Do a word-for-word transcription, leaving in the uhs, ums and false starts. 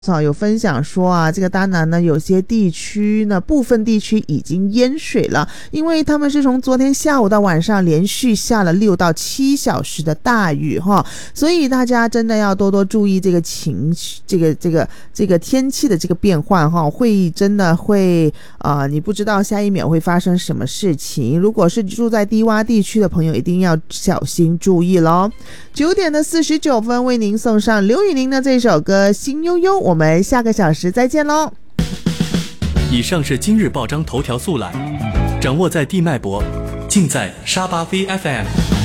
有分享说啊，这个大南呢，有些地区呢，部分地区已经淹水了，因为他们是从昨天下午到晚上连续下了六到七小时的大雨哈，所以大家真的要多多注意这个情绪，这个这个这个天气的这个变换哈，会真的会啊、呃，你不知道下一秒会发生什么事情。如果是住在低洼地区的朋友，一定要小心注意咯。九点的四十九分，为您送上刘宇宁的这首歌《心悠悠》。我们下个小时再见喽。 以上是今日报章头条速览，掌握在地脉搏，尽在沙巴 V F M。